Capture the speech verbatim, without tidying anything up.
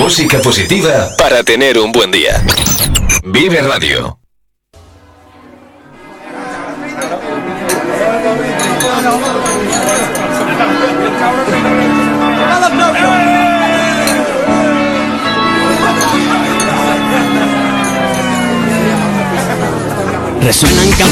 Música positiva para tener un buen día. Vive Radio. Resuenan